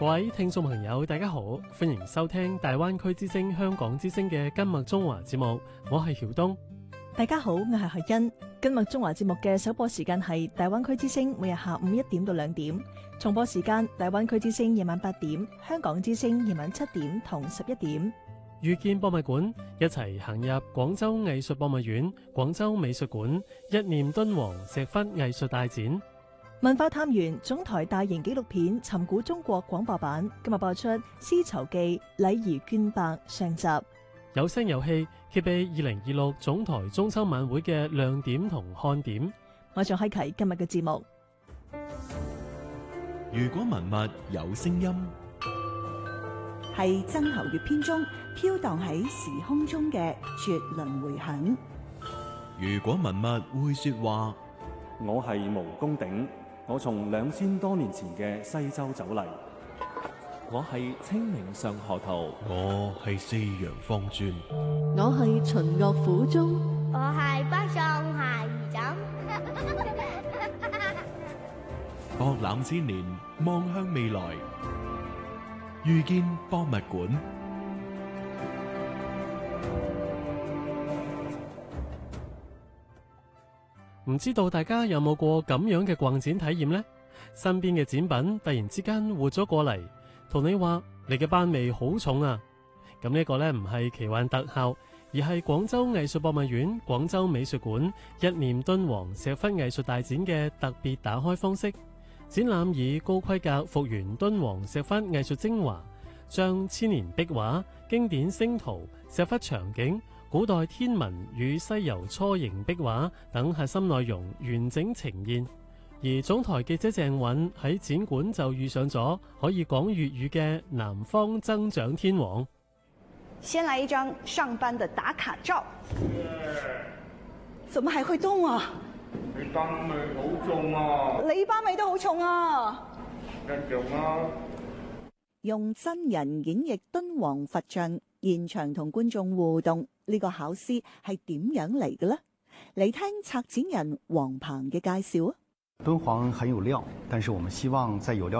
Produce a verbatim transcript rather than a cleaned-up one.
各位聽眾朋友，大家好，歡迎收聽大灣區之聲香港之聲嘅今麥中華節目，我係曉東。 大家好，我係海欣。今麥中華節目嘅首播時間係大灣區之聲，每日下午一點到兩點；重播時間大灣區之聲夜晚八點，香港之聲夜晚七點同十一點。 遇見博物館，一齊行入廣州藝術博物院、廣州美術館，一念敦煌石窟藝術大展。 文化探源總台大型紀錄片《尋古中國》廣播版今日播出《絲綢記》禮儀鑄帛上集。 有聲有氣，揭秘二零二六總台中秋晚會嘅亮點同看點。 我仲開啟今日嘅節目。 如果文物有聲音， 係曾侯乙編中飄蕩喺時空中嘅絕倫迴響。 如果文物會說話， 我係毛公鼎，我從兩千多年前嘅西周走嚟。 我係清明上河圖， 我係四羊方尊， 我係秦樂府中， 我係北宋鞋兒枕。 博覽千年，望向未來，遇見博物館。 唔知道大家有冇過咁樣嘅逛展體驗呢？身邊嘅展品突然之間活咗過嚟，同你話你嘅斑味好重啊！咁呢個呢，唔係奇幻特效，而係廣州藝術博物院、廣州美術館一念敦煌石窟藝術大展嘅特別打開方式。展覽以高規格復原敦煌石窟藝術精華，將千年壁畫、經典星圖、石窟場景、古代天文與西遊初形壁畫等核心內容完整呈現。而總台記者鄭韻喺展館就遇上咗可以講粵語嘅南方增長天王。 先來一張上班的打卡照。怎麼還會動啊？ 你班味好重啊！ 你班味都好重啊！ 一樣啊！ 用真人演繹敦煌佛像，現場同觀眾互動，呢個巧思係點樣嚟嘅呢？嚟聽策展人黃鵬嘅介紹啊！ 敦煌很有料，但是我們希望在有料